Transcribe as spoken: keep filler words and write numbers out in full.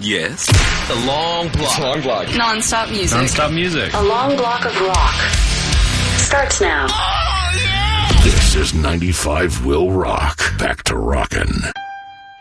Yes. The long block. Long block. Non-stop music. Non-stop music. A long block of rock starts now. Oh, yeah! This is ninety-five Will Rock. Back to rockin'.